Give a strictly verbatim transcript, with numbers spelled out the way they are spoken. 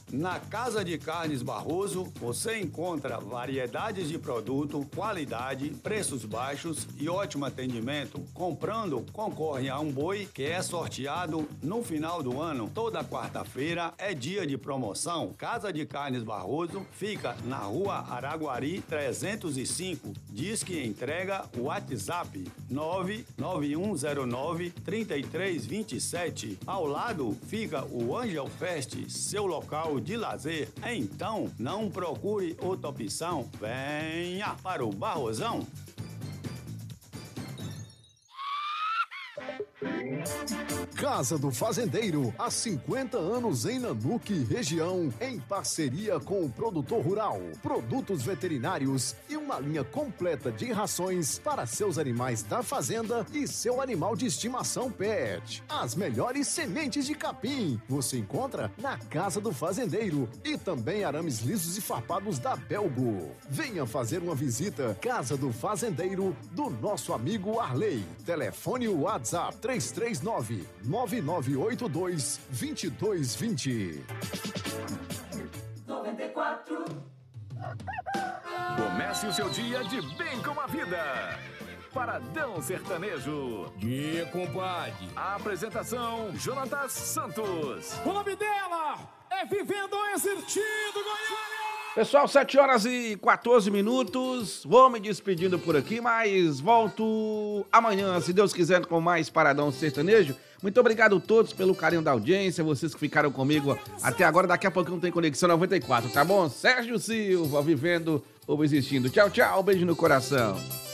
Na Casa de Carnes Barroso, você encontra variedades de produto, qualidade, preços baixos e ótimo atendimento. Comprando, concorre a um boi que é sorteado no final do ano. Toda quarta-feira é dia de promoção. Casa de Carnes Barroso fica na Rua Araguari trezentos e cinco. Diz que entrega o WhatsApp nove nove um zero nove, três três dois sete. Ao lado fica o Angel Fest, seu local de lazer. Então, não procure outra opção. Venha para o Barrosão. Casa do Fazendeiro, há cinquenta anos em Nanuque, região, em parceria com o produtor rural, produtos veterinários e uma linha completa de rações para seus animais da fazenda e seu animal de estimação pet. As melhores sementes de capim você encontra na Casa do Fazendeiro e também arames lisos e farpados da Belgo. Venha fazer uma visita. Casa do Fazendeiro, do nosso amigo Arley. Telefone WhatsApp três três nove, nove nove oito dois, dois dois dois zero. noventa e quatro. Comece o seu dia de bem com a vida. Paradão Sertanejo. Que compadre. A apresentação, Jonatas Santos. O nome dela é Vivendo Exertido, Goiânia. Pessoal, sete horas e quatorze minutos. Vou me despedindo por aqui, mas volto amanhã, se Deus quiser, com mais Paradão Sertanejo. Muito obrigado a todos pelo carinho da audiência, vocês que ficaram comigo até agora. Daqui a pouco não tem Conexão noventa e quatro, tá bom? Sérgio Silva, Vivendo ou Existindo. Tchau, tchau, beijo no coração.